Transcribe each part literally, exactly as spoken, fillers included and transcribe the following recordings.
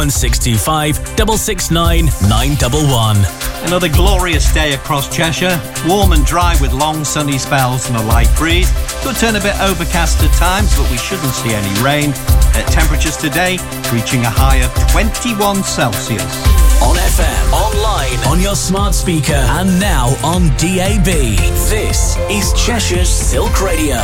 one six two five, six six nine, nine one one. Another glorious day across Cheshire. Warm and dry with long sunny spells and a light breeze. Could turn a bit overcast at times, but we shouldn't see any rain. At temperatures today reaching a high of twenty-one Celsius. On F M, online, on your smart speaker, and now on D A B. This is Cheshire's Silk Radio.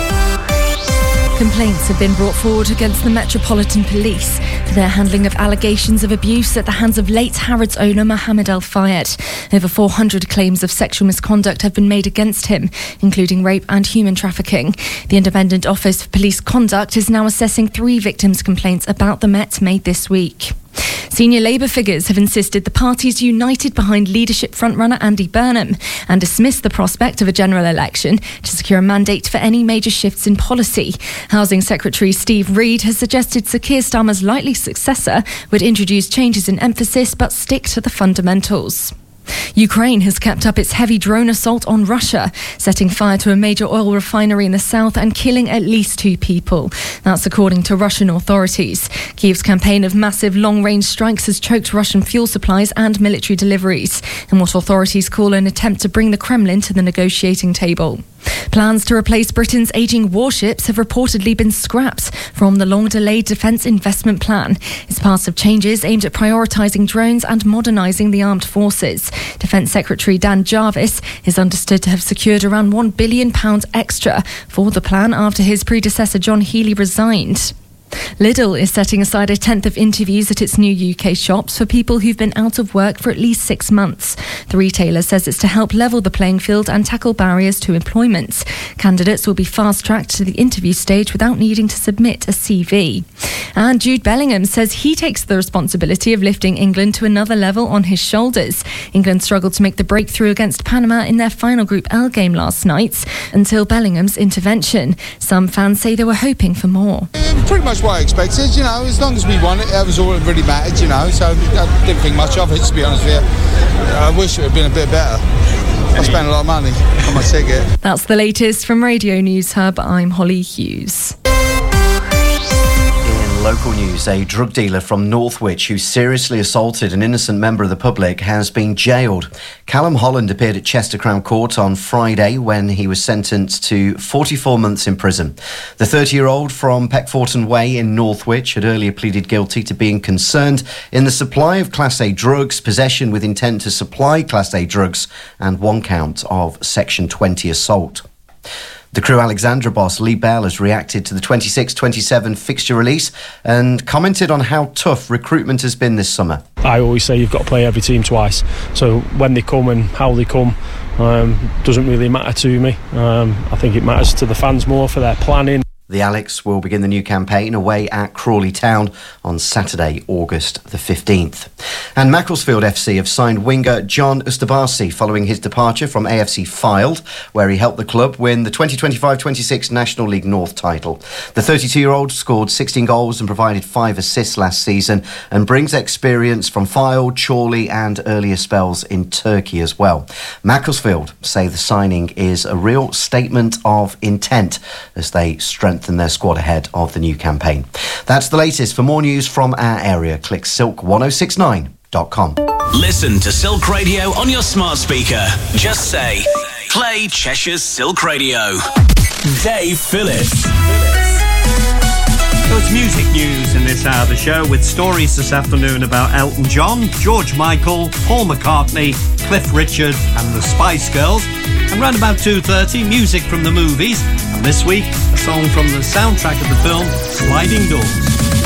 Complaints have been brought forward against the Metropolitan Police for their handling of allegations of abuse at the hands of late Harrods owner Mohammed Al Fayed. Over four hundred claims of sexual misconduct have been made against him, including rape and human trafficking. The Independent Office for Police Conduct is now assessing three victims' complaints about the Met made this week. Senior Labour figures have insisted the party's united behind leadership frontrunner Andy Burnham and dismissed the prospect of a general election to secure a mandate for any major shifts in policy. Housing Secretary Steve Reid has suggested Sir Keir Starmer's likely successor would introduce changes in emphasis but stick to the fundamentals. Ukraine has kept up its heavy drone assault on Russia, setting fire to a major oil refinery in the south and killing at least two people. That's according to Russian authorities. Kyiv's campaign of massive long-range strikes has choked Russian fuel supplies and military deliveries, in what authorities call an attempt to bring the Kremlin to the negotiating table. Plans to replace Britain's ageing warships have reportedly been scrapped from the long-delayed Defence Investment Plan. It's part of changes aimed at prioritising drones and modernising the armed forces. Defence Secretary Dan Jarvis is understood to have secured around one billion pounds extra for the plan after his predecessor John Healey resigned. Lidl is setting aside a tenth of interviews at its new U K shops for people who've been out of work for at least six months. The retailer says it's to help level the playing field and tackle barriers to employment. Candidates will be fast-tracked to the interview stage without needing to submit a C V. And Jude Bellingham says he takes the responsibility of lifting England to another level on his shoulders. England struggled to make the breakthrough against Panama in their final Group L game last night until Bellingham's intervention. Some fans say they were hoping for more. Pretty much what I expected, you know, as long as we won it, that was all that really mattered, you know, so I didn't think much of it, to be honest with you. I wish it had been a bit better. I spent a lot of money on my ticket. That's the latest from Radio News Hub. I'm Holly Hughes. Local news, a drug dealer from Northwich who seriously assaulted an innocent member of the public has been jailed. Callum Holland appeared at Chester Crown Court on Friday when he was sentenced to forty-four months in prison. The thirty-year-old from Peckforton Way in Northwich had earlier pleaded guilty to being concerned in the supply of Class A drugs, possession with intent to supply Class A drugs, and one count of Section twenty assault. The Crewe Alexandra boss, Lee Bell, has reacted to the twenty-six twenty-seven fixture release and commented on how tough recruitment has been this summer. I always say you've got to play every team twice. So when they come and how they come um, doesn't really matter to me. Um, I think it matters to the fans more for their planning. The Alex will begin the new campaign away at Crawley Town on Saturday, August the fifteenth. And Macclesfield F C have signed winger John Ustabasi following his departure from A F C Fylde, where he helped the club win the twenty twenty-five twenty-six National League North title. The thirty-two-year-old scored sixteen goals and provided five assists last season and brings experience from Fylde, Chorley and earlier spells in Turkey as well. Macclesfield say the signing is a real statement of intent as they strengthen their squad ahead of the new campaign. That's the latest. For more news from our area, click silk ten sixty-nine dot com. Listen to Silk Radio on your smart speaker. Just say, play Cheshire's Silk Radio. Dave Phillips. So it's music news in this hour of the show with stories this afternoon about Elton John, George Michael, Paul McCartney, Cliff Richard and the Spice Girls. And round about two thirty, music from the movies. And this week, a song from the soundtrack of the film Sliding Doors.